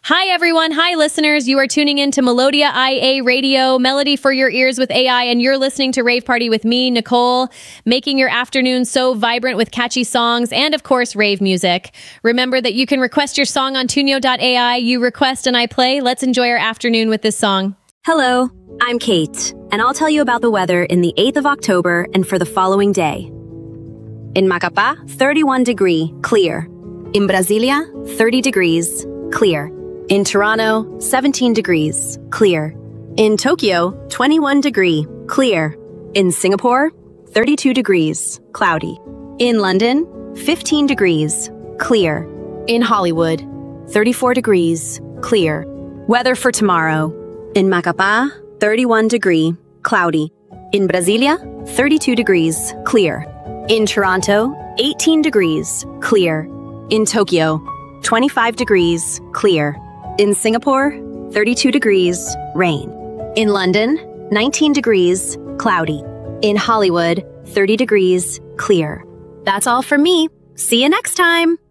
Hi, everyone. Hi, listeners. You are tuning in to Melodia IA Radio, melody for your ears with AI, and you're listening to Rave Party with me, Nicole, making your afternoon so vibrant with catchy songs and, of course, rave music. Remember that you can request your song on Tunio.ai. You request and I play. Let's enjoy our afternoon with this song. Hello, I'm Kate, and I'll tell you about the weather in the 8th of October and for the following day. In Macapá, 31 degree, clear. In Brasilia, 30 degrees, clear. In Toronto, 17 degrees, clear. In Tokyo, 21 degree, clear. In Singapore, 32 degrees, cloudy. In London, 15 degrees, clear. In Hollywood, 34 degrees, clear. Weather for tomorrow. In Macapá, 31 degree, cloudy. In Brasilia, 32 degrees, clear. In Toronto, 18 degrees, clear. In Tokyo, 25 degrees, clear. In Singapore, 32 degrees, rain. In London, 19 degrees, cloudy. In Hollywood, 30 degrees, clear. That's all from me. See you next time.